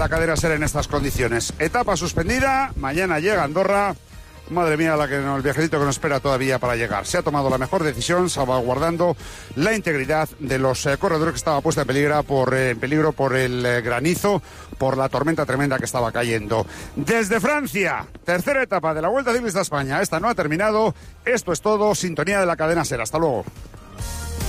La cadena Ser en estas condiciones. Etapa suspendida, mañana llega Andorra. Madre mía, el viajerito que nos espera todavía para llegar. Se ha tomado la mejor decisión, salvaguardando la integridad de los corredores que estaba puesta en peligro por el granizo, por la tormenta tremenda que estaba cayendo. Desde Francia, tercera etapa de la Vuelta Ciclista a España. Esta no ha terminado. Esto es todo. Sintonía de la cadena Ser. Hasta luego.